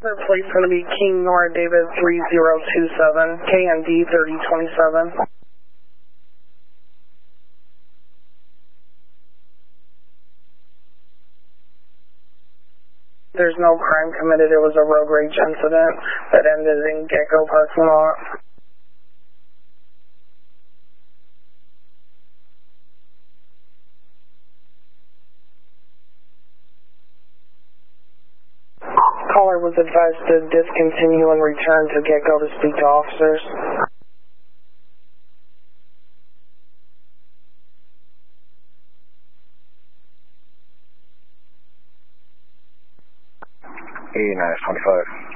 Their plate's going to be King Nora David 3027, KND 3027. There's no crime committed. It was a road rage incident that ended in Gecko parking lot. Caller was advised to discontinue and return to Gecko to speak to officers. E925.